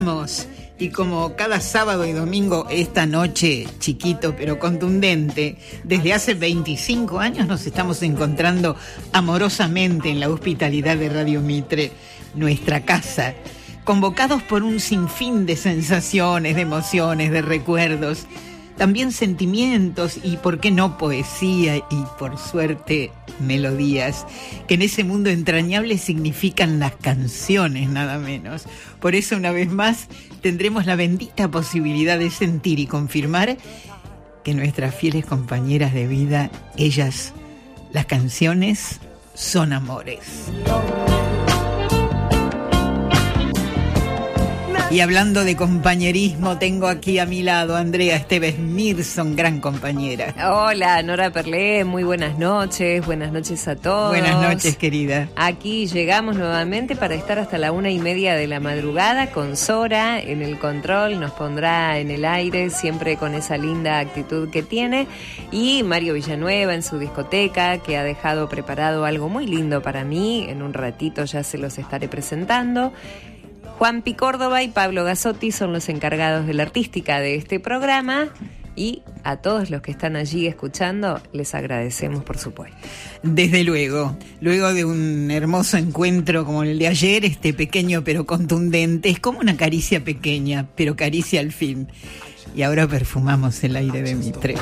Y como cada sábado y domingo, esta noche, chiquito pero contundente, desde hace 25 años nos estamos encontrando amorosamente en la hospitalidad de Radio Mitre, nuestra casa, convocados por un sinfín de sensaciones, de emociones, de recuerdos, también sentimientos y, por qué no, poesía y, por suerte, melodías, que en ese mundo entrañable significan las canciones, nada menos. Por eso, una vez más, tendremos la bendita posibilidad de sentir y confirmar que nuestras fieles compañeras de vida, ellas, las canciones, son amores. Y hablando de compañerismo, tengo aquí a mi lado a Andrea Esteves Mirson, gran compañera. Hola, Nora Perlé, muy buenas noches a todos. Buenas noches, querida. Aquí llegamos nuevamente para estar hasta la 1:30 de la madrugada con Sora en el control, nos pondrá en el aire siempre con esa linda actitud que tiene, y Mario Villanueva en su discoteca, que ha dejado preparado algo muy lindo para mí, en un ratito ya se los estaré presentando. Juanpi Córdoba y Pablo Gazzotti son los encargados de la artística de este programa, y a todos los que están allí escuchando les agradecemos, por supuesto. Desde luego de un hermoso encuentro como el de ayer, este pequeño pero contundente, es como una caricia pequeña, pero caricia al fin. Y ahora perfumamos el aire de Mitre.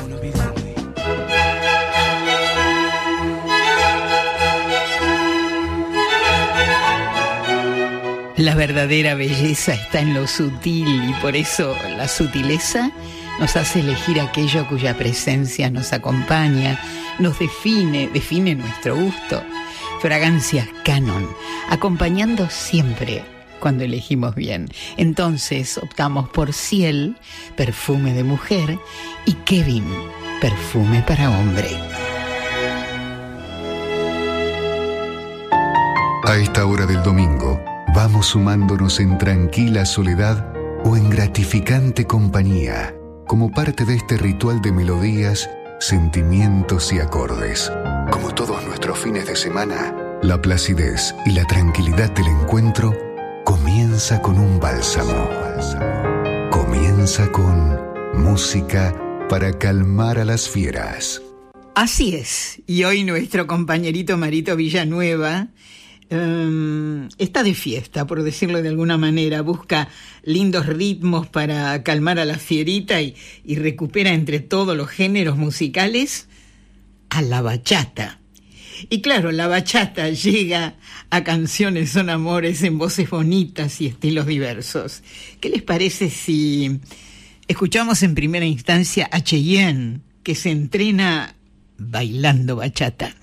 La verdadera belleza está en lo sutil, y por eso la sutileza nos hace elegir aquello cuya presencia nos acompaña, nos define nuestro gusto. Fragancias Canon, acompañando siempre cuando elegimos bien. Entonces optamos por Ciel, perfume de mujer, y Kevin, perfume para hombre. A esta hora del domingo, vamos sumándonos en tranquila soledad o en gratificante compañía, como parte de este ritual de melodías, sentimientos y acordes. Como todos nuestros fines de semana, la placidez y la tranquilidad del encuentro comienza con un bálsamo. Comienza con música para calmar a las fieras. Así es, y hoy nuestro compañerito Marito Villanueva está de fiesta, por decirlo de alguna manera. Busca lindos ritmos para calmar a la fierita y recupera entre todos los géneros musicales a la bachata. Y claro, la bachata llega a Canciones son amores en voces bonitas y estilos diversos. ¿Qué les parece si escuchamos en primera instancia a Cheyenne, que se entrena bailando bachata?